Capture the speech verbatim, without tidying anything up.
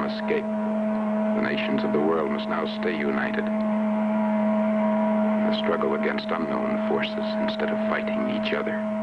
some escape. The nations of the world must now stay united. The struggle against unknown forces instead of fighting each other.